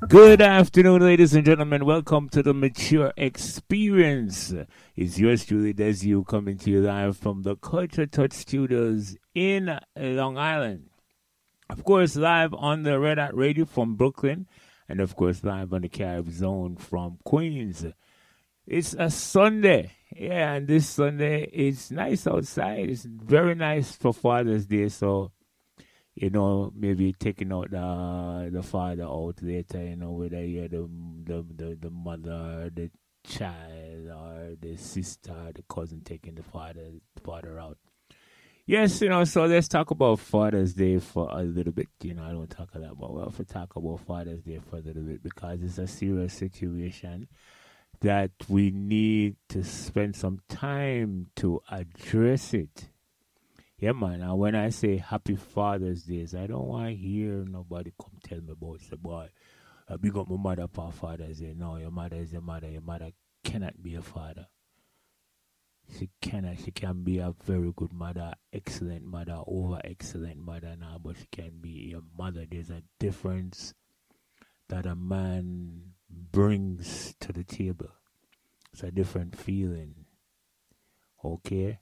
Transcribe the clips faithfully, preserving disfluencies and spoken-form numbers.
Good afternoon, ladies and gentlemen. Welcome to the Mature Experience. It's yours truly, Desu, coming to you live from the Culture Touch Studios in Long Island. Of course, live on the Red Hat Radio from Brooklyn, and of course, live on the Carib Zone from Queens. It's a Sunday. Yeah, and this Sunday, it's nice outside. It's very nice for Father's Day, so you know, maybe taking out the the father out later, you know, whether you're the the the, the mother, the child, or the sister, the cousin taking the father father out. Yes, you know, so let's talk about Father's Day for a little bit. You know, I don't talk a lot, but we'll have to talk about Father's Day for a little bit because it's a serious situation that we need to spend some time to address it. Yeah, man. And when I say Happy Father's Day, I don't want to hear nobody come tell me about the boy. I big up my mother for Father's Day. No, your mother is your mother. Your mother cannot be a father. She cannot. She can be a very good mother, excellent mother, over excellent mother now, but she can be your mother. There's a difference that a man brings to the table. It's a different feeling. Okay?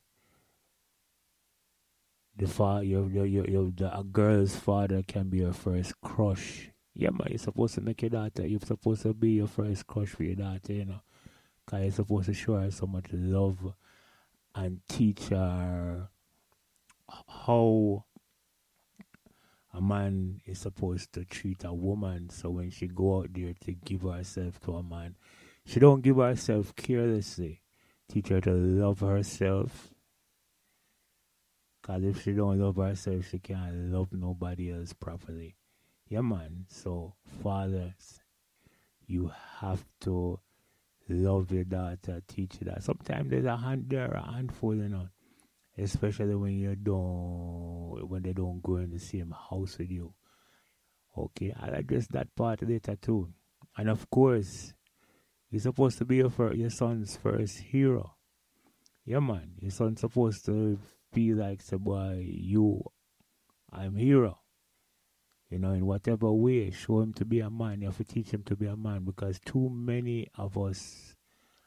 The fa- your, your, your, your, the, a girl's father can be your first crush. Yeah, man, you're supposed to make your daughter, you're supposed to be your first crush for your daughter, you know. Because you're supposed to show her so much love and teach her how a man is supposed to treat a woman. So when she go out there to give herself to a man, she don't give herself carelessly. Teach her to love herself. Because if she don't love herself, she can't love nobody else properly. Yeah, man. So, fathers, you have to love your daughter, teach her that. Sometimes there's a hand there, a handful, you know. Especially when you don't, when they don't go in the same house with you. Okay, I'll address that part later too. And of course, you're supposed to be your, fir- your son's first hero. Yeah, man. Your son's supposed to feel like, say, boy, you, I'm hero. You know, in whatever way, show him to be a man. You have to teach him to be a man because too many of us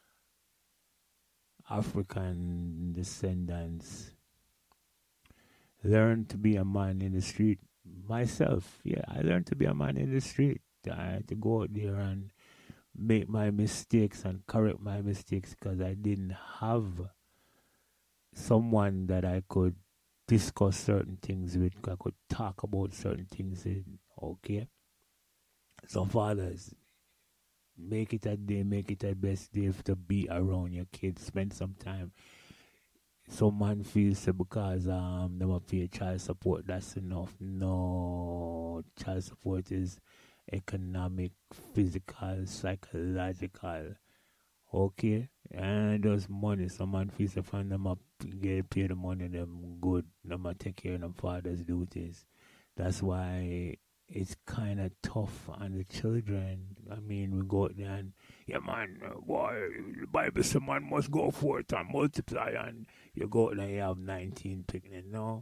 African descendants learn to be a man in the street. Myself, yeah, I learned to be a man in the street. I had to go out there and make my mistakes and correct my mistakes because I didn't have someone that I could discuss certain things with. I could talk about certain things in, okay? So fathers, make it a day, make it a best day to be around your kids. Spend some time. Some man feels so because um them pay child support, that's enough. No, child support is economic, physical, psychological. Okay, and those money, some man feels if them up get paid the money, them good, them a take care of them father's duties. That's why it's kind of tough on the children. I mean, we go out there and, yeah, man, uh, boy, the Bible says man must go forth and multiply, and you go out there and you have nineteen picnic. No,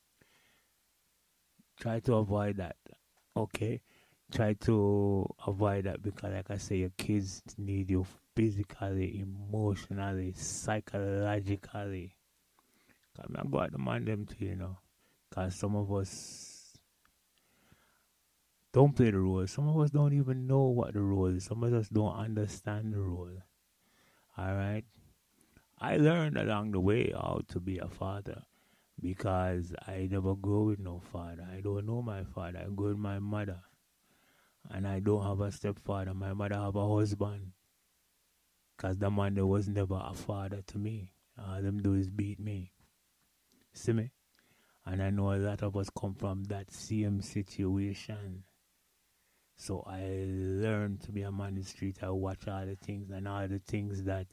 try to avoid that, okay? Try to avoid that because, like I say, your kids need you physically, emotionally, psychologically. I'm not going to demand them to, you know, because some of us don't play the role. Some of us don't even know what the role is. Some of us don't understand the role. All right? I learned along the way how to be a father because I never grew with no father. I don't know my father. I grew with my mother. And I don't have a stepfather. My mother have a husband. Because the man there was never a father to me. All them do is beat me. See me? And I know a lot of us come from that same situation. So I learned to be a man in the street. I watch all the things and all the things that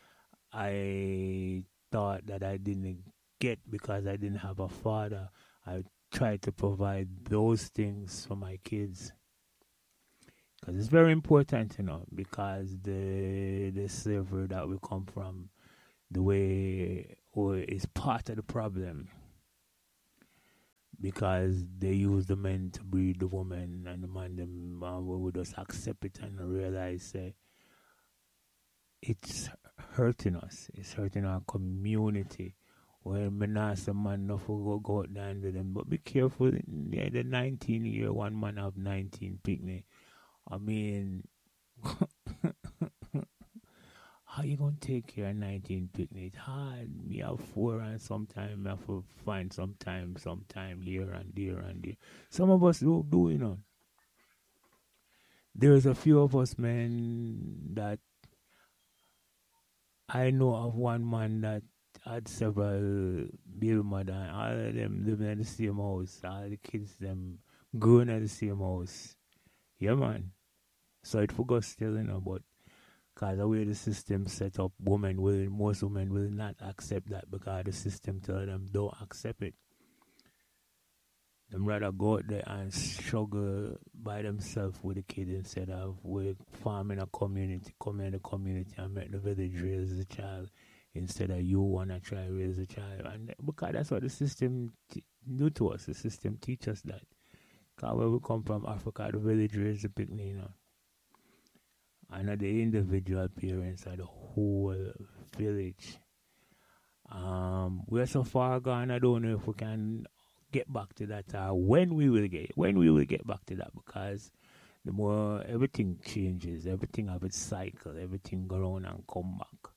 I thought that I didn't get because I didn't have a father. I tried to provide those things for my kids. Because it's very important, you know, because the the slavery that we come from, the way or is part of the problem. because they use the men to breed the woman, and the man them uh, we would just accept it and realize say it's hurting us. It's hurting our community. Well, me not say man no for go go out there and do them, but be careful. Yeah, the nineteen year one man have nineteen picnic. I mean, how you gonna take care of nineteen picnic? It's hard. Me have four and sometime I have to find some time, some time here and there and there. Some of us do do you know. There's a few of us men that I know of one man that had several baby mother and all of them living in the same house. All the kids them growing in the same house. Yeah man. So it forgot still, you know, but because the way the system set up, women will, most women will not accept that because the system tell them don't accept it. Them rather go out there and struggle by themselves with the kid instead of we farm in a community, come in the community and make the village raise the child instead of you want to try raise the child. And because that's what the system t- do to us. The system teach us that. Because where we come from, Africa, the village raise the picnic, you know. And not the individual parents of the whole village. Um, we're so far gone, I don't know if we can get back to that or when we will get when we will get back to that because the more everything changes, everything have its cycle, everything go on and come back.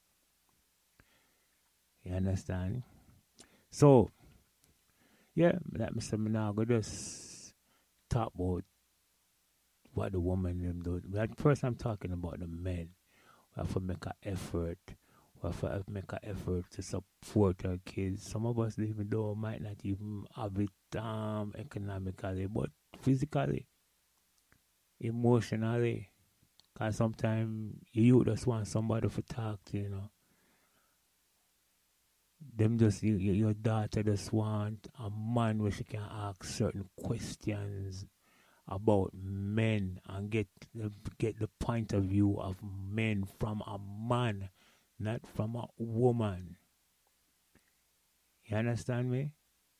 You understand? So yeah, that Mister Now go just talk about what the woman them do. But first I'm talking about the men. We have to make an effort. We have to make an effort to support our kids. Some of us, even though might not even have it um, economically, but physically, emotionally. Because sometimes you just want somebody to talk to, you know. Them just, you, your daughter just want a man where she can ask certain questions about men and get get the point of view of men from a man, not from a woman. You understand me?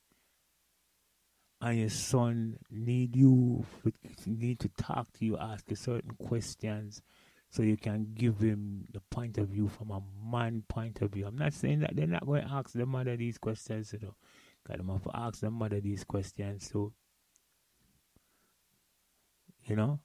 And your son need you need to talk to you, ask you certain questions so you can give him the point of view from a man point of view. I'm not saying that they're not going to ask the mother these questions, you know. Because they have to ask the mother these questions too. You know?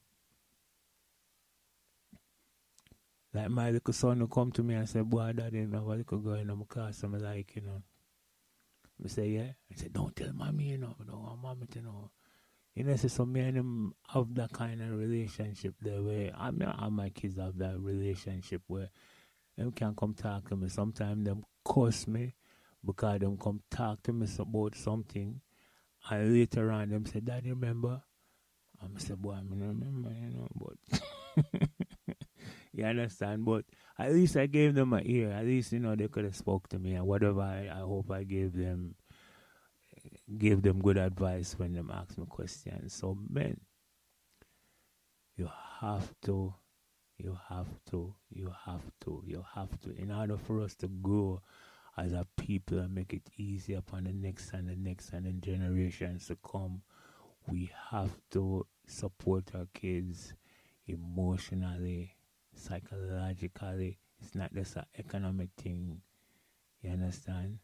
Like my little son will come to me and say, boy, daddy, I have a little girl in my class, I'm like, you know. I say, yeah. I say, don't tell mommy, you know. I don't want mommy to know. You know, so some me and them have that kind of relationship there where I mean, all my kids have that relationship where them can come talk to me. Sometimes them curse me because them come talk to me about something. And later on, them say, Daddy, remember? I say, boy, I don't remember, you know, but you understand? But at least I gave them an ear. At least, you know, they could have spoke to me and whatever I, I hope I gave them, gave them good advice when them ask me questions. So, men, you have to, you have to, you have to, you have to, in order for us to grow as a people and make it easier upon the next and the next and the generations to come, we have to support our kids emotionally, psychologically. It's not just an economic thing. You understand?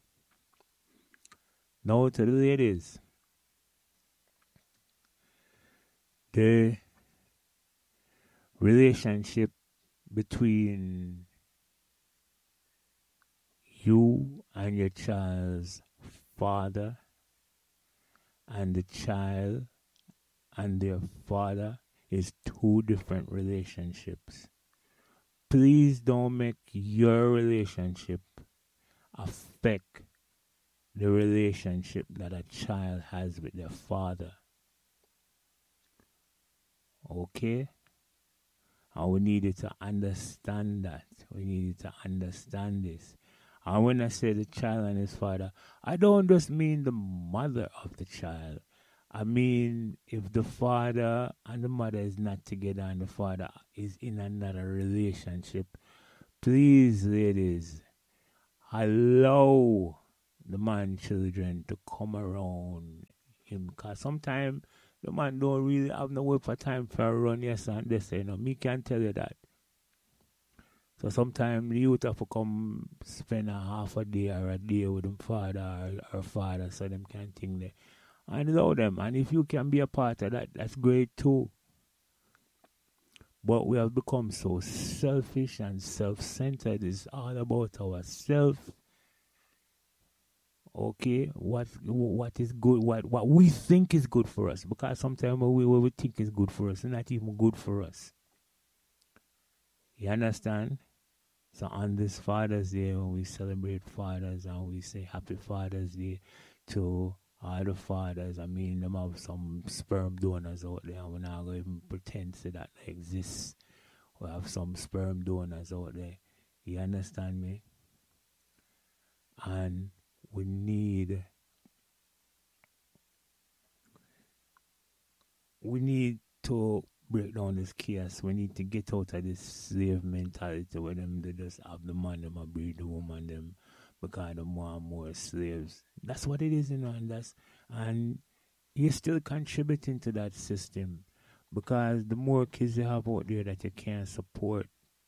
Now to the ladies. The relationship between you and your child's father and the child and their father is two different relationships. Please don't make your relationship affect the relationship that a child has with their father. Okay? And we needed to understand that. We needed to understand this. And when I say the child and his father, I don't just mean the mother of the child. I mean, if the father and the mother is not together and the father is in another relationship, please, ladies, allow the man children to come around him. Because sometimes the man don't really have no way for time for a run, yes, and they say, no, me can't tell you that. So sometimes the youth have to come spend a half a day or a day with them father or, or father so them can think there. And allow them. And if you can be a part of that, that's great too. But we have become so selfish and self-centered. It's all about ourselves. Okay, what what is good, what what we think is good for us. Because sometimes what we, what we think is good for us is not even good for us. You understand? So on this Father's Day, when we celebrate fathers and we say Happy Father's Day to all the fathers, I mean, them have some sperm donors out there, and we're not going to even pretend to that they exist. We have some sperm donors out there. You understand me? And we need, we need to break down this chaos. We need to get out of this slave mentality where them they just have the man, them a breed the woman, them because them want more slaves. That's what it is, you know, and that's and you're still contributing to that system because the more kids you have out there that you can't support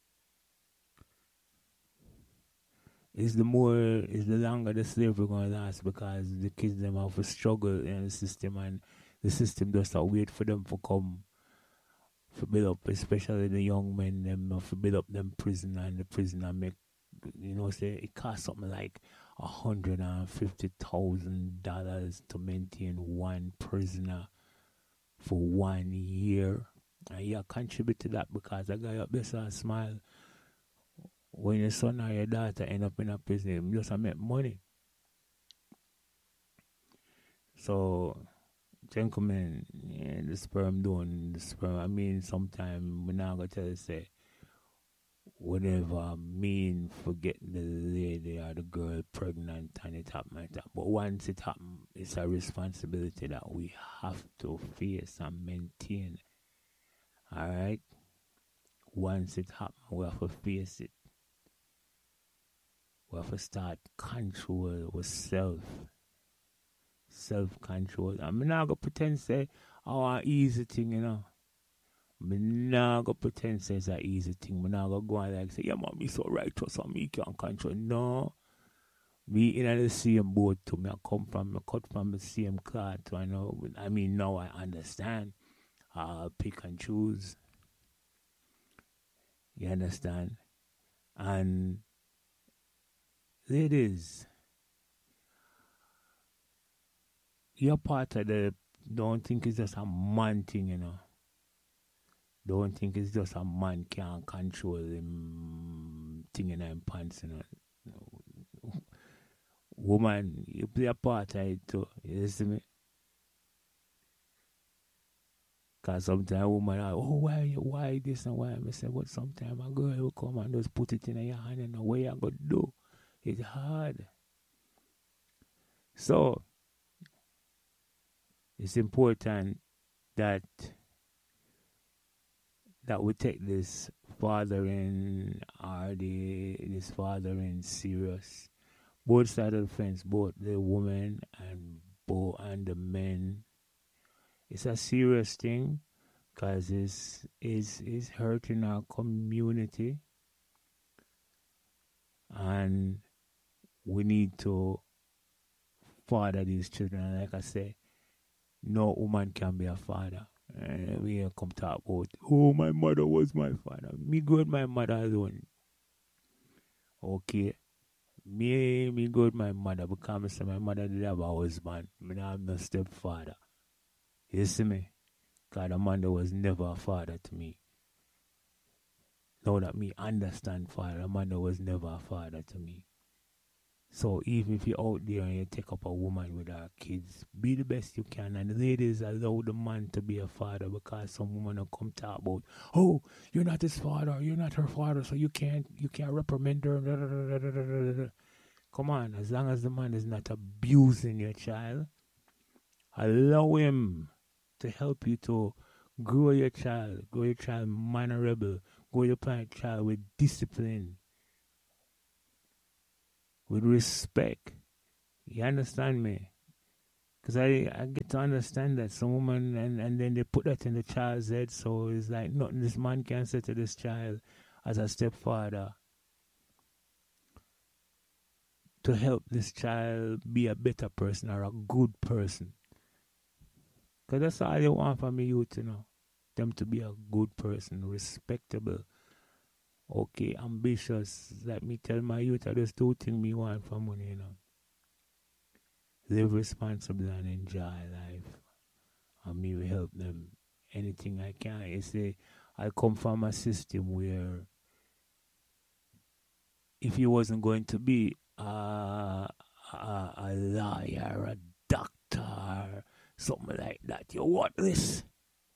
is the more is the longer the slavery gonna last because the kids them have to struggle in the system and the system does not wait for them to come for build up, especially the young men them for build up them prison and the prisoner make you know say it costs something like a hundred and fifty thousand dollars to maintain one prisoner for one year. And you contribute to that because a guy up there so smile when your son or your daughter end up in a prison, you just make money. So gentlemen, yeah, the sperm don't the sperm I mean sometimes we're not gonna tell you say whatever mean forget the lady or the girl pregnant and it happen like that. But once it happen, it's a responsibility that we have to face and maintain. Alright? Once it happen, we have to face it. We have to start control with self. Self control. I'm not gonna pretend say oh an easy thing, you know. I'm not gonna pretend say it's an easy thing. I'm not gonna go and like say, yeah man, me so righteous and me can't control. No. Me in the same boat too. Me I come from me cut from the same cloth too. I know I mean now I understand. I'll pick and choose. You understand? And ladies, you're part of the don't think it's just a man thing, you know. Don't think it's just a man can't control him thing in him pants, you know. Woman, you play a part of it too. You see me? Because sometimes woman are, oh, why, why this and why? I say, but sometimes a girl will come and just put it in your hand and know what you going to do. It's hard. So, it's important that that we take this fathering or the, this fathering serious. Both sides of the fence, both the woman and both and the men. It's a serious thing because it's, it's, it's hurting our community. And we need to father these children. Like I say, no woman can be a father. And we come talk about, oh, my mother was my father. Me good my mother alone. Okay. Me, me good my mother because my mother did have a husband. Me not have no stepfather. You see me? Because the mother was never a father to me. Now that me understand father, the mother was never a father to me. So even if you're out there and you take up a woman with her kids, be the best you can. And the ladies, allow the man to be a father because some women will come talk about, oh, you're not his father, you're not her father, so you can't you can't reprimand her. Come on, as long as the man is not abusing your child, allow him to help you to grow your child, grow your child mannerable, grow your child with discipline, with respect. You understand me? Because I, I get to understand that some woman, and, and then they put that in the child's head. So it's like nothing this man can say to this child as a stepfather to help this child be a better person or a good person. Because that's all you want from me youth, you know. Them to be a good person, respectable, okay, ambitious. Let me tell my youth, I just two things me want from money, you know. Live responsible and enjoy life. And me will help them anything I can. You see, I come from a system where if you wasn't going to be a, a, a lawyer, a doctor, something like that, you're worthless.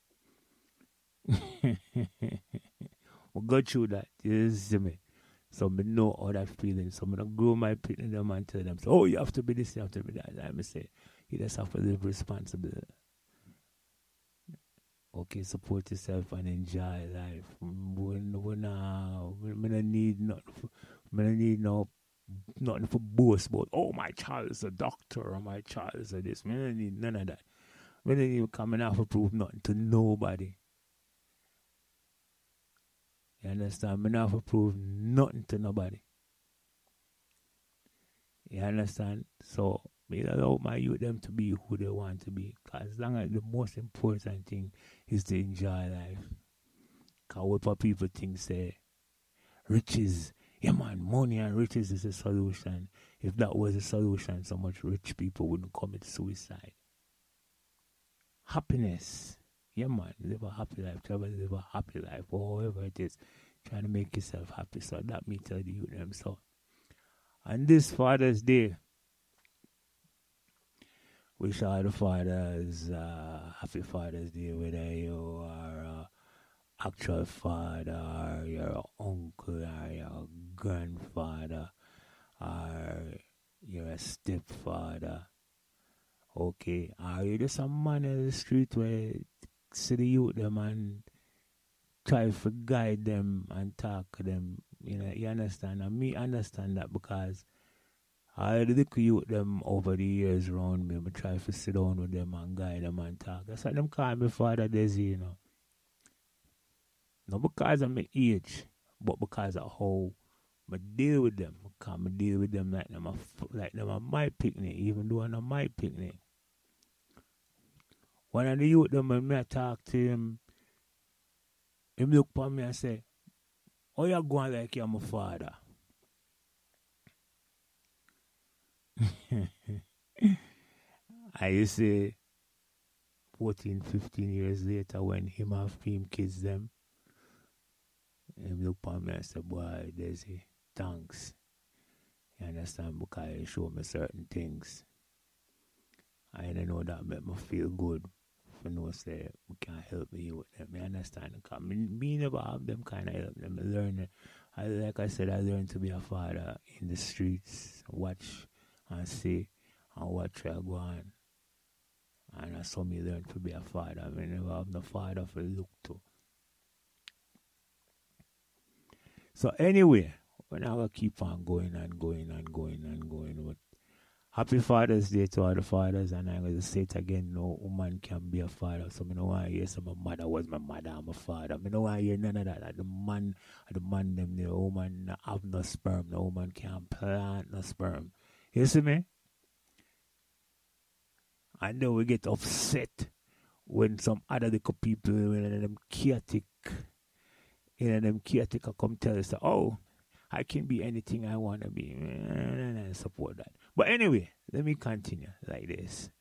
We go through that, you see me. So I know all that feeling. So I'm going to grow my pit in them and tell them, so, oh, you have to be this, you have to be that. I say, you just have to live responsible. Okay, support yourself and enjoy life. We don't need nothing. We don't need no, nothing for boast about, oh, my child is a doctor or my child is a this. We don't need none of that. We don't even coming out to prove nothing to nobody. You understand? Me not to prove nothing to nobody. You understand? So, me allow my youth them to be who they want to be. Because as long as the most important thing is to enjoy life. Because what people think say, riches, yeah man, money and riches is a solution. If that was a solution, so much rich people wouldn't commit suicide. Happiness. Yeah, man, live a happy life. Try to live a happy life, or however it is. Trying to make yourself happy. So that me tell the youth them so. And this Father's Day, wish all the fathers uh, happy Father's Day, whether you are uh, actual father, or your uncle, or your grandfather, or you're a stepfather. Okay, are you just a man in the street where see the youth them and try to guide them and talk to them? You know, you understand? And me understand that because I the little youth them over the years around me, I try to sit down with them and guide them and talk. That's why them call me Father Desi, you know. Not because of my age, but because of how I deal with them. Because I deal with them like them are, like them are my picnic, even though I'm not my picnic. One of the youth them when I talk to him, him look upon me and say, oh, you're going like you're my father. I say fourteen, fifteen years later when him have him kids them, him look upon me and say, boy, Desi, thanks. You understand? Because you show me certain things. I don't know that make me feel good. For no say we can't help me with them. I understand. Because me, me never have them kind of help them. I learn, I, like I said, I learned to be a father in the streets, watch and see and watch I go on. And I saw me learn to be a father. I mean, never have no father to look to. So anyway, we're not going to keep on going and going and going and going. But happy Father's Day to all the fathers, and I'm going to say it again, no woman can be a father. So I don't want to hear some my mother was my mother, I'm a father. I don't want to hear none of that. Like the man, the man, them, the woman have no sperm. The woman can't plant no sperm. You see me? I know we get upset when some other little people, when them chaotic, you know, them caretaker come tell us, oh, I can be anything I want to be. I support that. But anyway, let me continue like this.